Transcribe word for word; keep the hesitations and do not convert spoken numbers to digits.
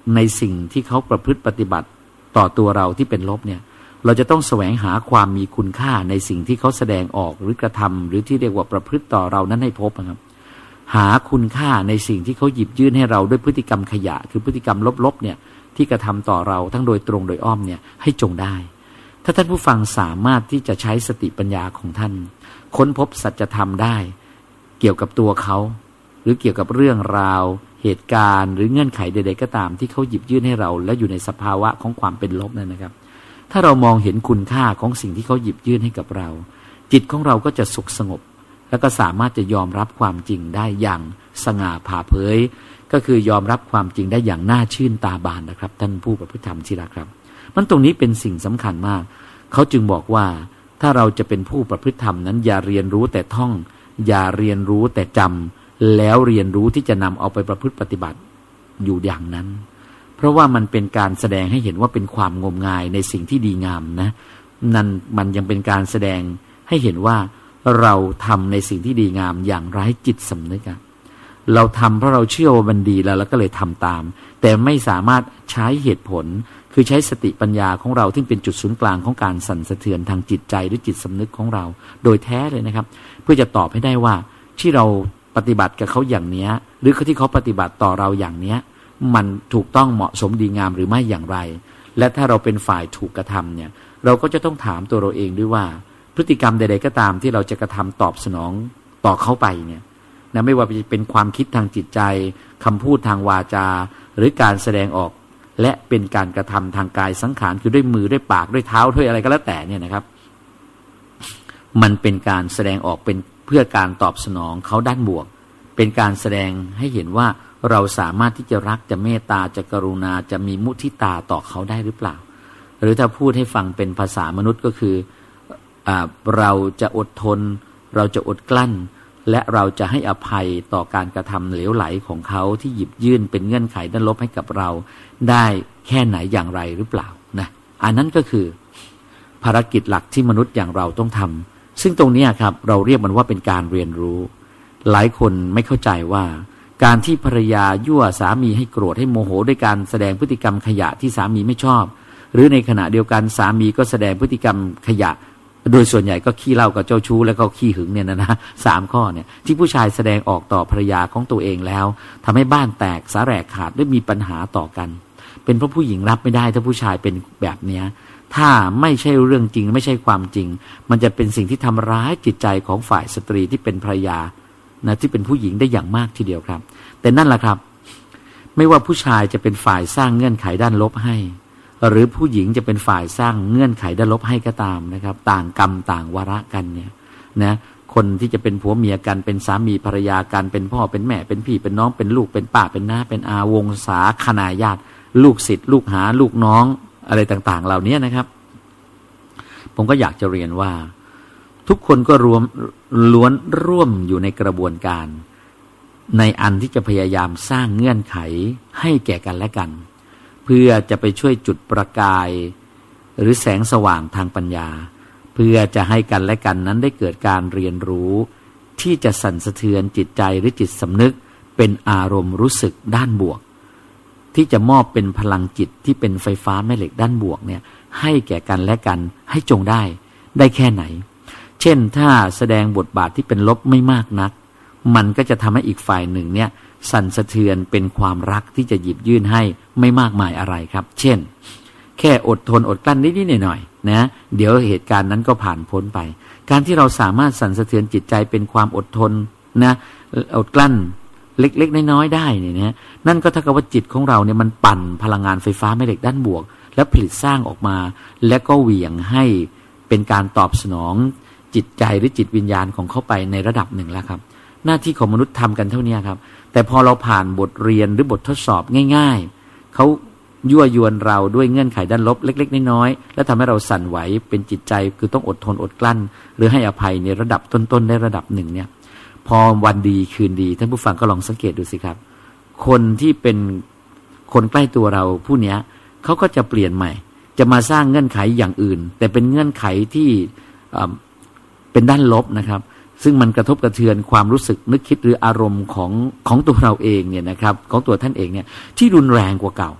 ในสิ่งที่เขาประพฤติปฏิบัติต่อตัวเราที่เป็นลบเนี่ยเราจะต้องแสวงหาความมีคุณค่าในสิ่งที่เขาแสดงออกหรือกระทำหรือที่เรียกว่าประพฤติต่อเรานั้นให้พบนะครับหาคุณค่าในสิ่งที่เขาหยิบยื่นให้เราด้วยพฤติกรรมขยะคือพฤติกรรมลบๆเนี่ยที่กระทำต่อเราทั้งโดยตรงโดยอ้อมเนี่ยให้จงได้ถ้าท่านผู้ฟังสามารถที่จะใช้สติปัญญาของท่านค้นพบสัจธรรมได้เกี่ยวกับตัวเขาหรือเกี่ยวกับเรื่องราวเหตุการณ์หรือเงื่อนไขใดๆก็ตามที่เขาหยิบยื่นให้เราและอยู่ในสภาวะของความเป็นลบนั่นนะครับถ้าเรามองเห็นคุณค่าของสิ่งที่เขาหยิบยื่นให้กับเราจิตของเราก็จะสุขสงบแล้วก็สามารถจะยอมรับความจริงได้อย่างสง่าผ่าเผยก็คือยอมรับความจริงได้อย่างน่าชื่นตาบานนะครับท่านผู้ประพฤติธรรมที่รักครับมันตรงนี้เป็นสิ่งสำคัญมากเขาจึงบอกว่าถ้าเราจะเป็นผู้ประพฤติธรรมนั้นอย่าเรียนรู้แต่ท่องอย่าเรียนรู้แต่จำแล้วเรียนรู้ที่จะนำเอาไปประพฤติปฏิบัติอยู่อย่างนั้นเพราะว่ามันเป็นการแสดงให้เห็นว่าเป็นความงมงายในสิ่งที่ดีงามนะนั่นมันยังเป็นการแสดงให้เห็นว่าเราทำในสิ่งที่ดีงามอย่างไร้จิตสำนึกเราทำเพราะเราเชื่อว่ามันดีแล้วแล้วก็เลยทำตามแต่ไม่สามารถใช้เหตุผลคือใช้สติปัญญาของเราที่เป็นจุดศูนย์กลางของการสั่นสะเทือนทางจิตใจหรือจิตสำนึกของเราโดยแท้เลยนะครับเพื่อจะตอบให้ได้ว่าที่เราปฏิบัติกับเขาอย่างนี้หรือที่เขาปฏิบัติต่อเราอย่างนี้มันถูกต้องเหมาะสมดีงามหรือไม่อย่างไรและถ้าเราเป็นฝ่ายถูกกระทำเนี่ยเราก็จะต้องถามตัวเราเองด้วยว่าพฤติกรรมใดๆก็ตามที่เราจะกระทำตอบสนองต่อเขาไปเนี่ยนะไม่ว่าจะเป็นความคิดทางจิตใจคำพูดทางวาจาหรือการแสดงออกและเป็นการกระทำทางกายสังขารคือด้วยมือด้วยปากด้วยเท้าด้วยอะไรก็แล้วแต่เนี่ยนะครับมันเป็นการแสดงออกเป็นเพื่อการตอบสนองเขาด้านบวกเป็นการแสดงให้เห็นว่าเราสามารถที่จะรักจะเมตตาจะกรุณาจะมีมุทิตาต่อเขาได้หรือเปล่าหรือถ้าพูดให้ฟังเป็นภาษามนุษย์ก็คืออ่าเราจะอดทนเราจะอดกลั้นและเราจะให้อภัยต่อการกระทำเหลวไหลของเขาที่หยิบยื่นเป็นเงื่อนไขด้านลบให้กับเราได้แค่ไหนอย่างไรหรือเปล่านะอันนั้นก็คือภารกิจหลักที่มนุษย์อย่างเราต้องทำซึ่งตรงนี้ครับเราเรียกมันว่าเป็นการเรียนรู้หลายคนไม่เข้าใจว่าการที่ภรรยายั่วสามีให้โกรธให้โมโหด้วยการแสดงพฤติกรรมขยะที่สามีไม่ชอบหรือในขณะเดียวกันสามีก็แสดงพฤติกรรมขยะโดยส่วนใหญ่ก็ขี้เหล้ากับเจ้าชู้แล้วก็ขี้หึงเนี่ยนะนะสามข้อเนี่ยที่ผู้ชายแสดงออกต่อภรรยาของตัวเองแล้วทำให้บ้านแตกสาแหรกขาดด้วยมีปัญหาต่อกันเป็นเพราะผู้หญิงรับไม่ได้ถ้าผู้ชายเป็นแบบเนี้ยถ้าไม่ใช่เรื่องจริงไม่ใช่ความจริงมันจะเป็นสิ่งที่ทำร้ายจิตใจของฝ่ายสตรีที่เป็นภรรยานะที่เป็นผู้หญิงได้อย่างมากทีเดียวครับแต่นั่นแหละครับไม่ว่าผู้ชายจะเป็นฝ่ายสร้างเงื่อนไขด้านลบให้หรือผู้หญิงจะเป็นฝ่ายสร้างเงื่อนไขด้านลบให้ก็ตามนะครับต่างกรรมต่างวาระกันเนี่ยนะคนที่จะเป็นผัวเมียกันเป็นสามีภรรยากันเป็นพ่อเป็นแม่เป็นพี่เป็นน้องเป็นลูกเป็นป้าเป็นน้าเป็นอาวงศาคณาญาติลูกศิษย์ลูกหาลูกน้องอะไรต่างๆเหล่านี้นะครับผมก็อยากจะเรียนว่าทุกคนก็รวมล้วนร่วมอยู่ในกระบวนการในอันที่จะพยายามสร้างเงื่อนไขให้แก่กันและกันเพื่อจะไปช่วยจุดประกายหรือแสงสว่างทางปัญญาเพื่อจะให้กันและกันนั้นได้เกิดการเรียนรู้ที่จะสั่นสะเทือนจิตใจหรือจิตสำนึกเป็นอารมณ์รู้สึกด้านบวกที่จะมอบเป็นพลังจิตที่เป็นไฟฟ้าแม่เหล็กด้านบวกเนี่ยให้แก่กันและกันให้จงได้ได้แค่ไหนเช่นถ้าแสดงบทบาทที่เป็นลบไม่มากนักมันก็จะทำให้อีกฝ่ายหนึ่งเนี่ยสั่นสะเทือนเป็นความรักที่จะหยิบยื่นให้ไม่มากมายอะไรครับเช่นแค่อดทนอดกลั้นนิดๆหน่อยๆนะเดี๋ยวเหตุการณ์นั้นก็ผ่านพ้นไปการที่เราสามารถสั่นสะเทือนจิตใจเป็นความอดทนนะอดกลั้นเล็กๆน้อยๆได้เนี่ยนะนั่นก็เท่ากับว่าจิตของเราเนี่ยมันปั่นพลังงานไฟฟ้าแม่เหล็กด้านบวกแล้วผลิตสร้างออกมาและก็เหวี่ยงให้เป็นการตอบสนองจิตใจหรือจิตวิญญาณของเขาไปในระดับหนึ่งแล้วครับหน้าที่ของมนุษย์ทำกันเท่านี้ครับแต่พอเราผ่านบทเรียนหรือบททดสอบง่ายๆเขายั่วยวนเราด้วยเงื่อนไขด้านลบเล็กๆน้อยๆและทำให้เราสั่นไหวเป็นจิตใจคือต้องอดทนอดกลั้นหรือให้อภัยในระดับต้นๆได้ระดับหนึ่งเนี่ยพอวันดีคืนดีท่านผู้ฟังก็ลองสังเกตดูสิครับคนที่เป็นคนใกล้ตัวเราผู้นี้เขาก็จะเปลี่ยนใหม่จะมาสร้างเงื่อนไขอย่างอื่นแต่เป็นเงื่อนไขที่เป็นด้านลบนะครับซึ่งมันกระทบกระเทือนความรู้สึกนึกคิดหรืออารมณ์ของของตัวเราเองเนี่ยนะครับของตัวท่านเองเนี่ยที่รุนแรงกว่าเก่า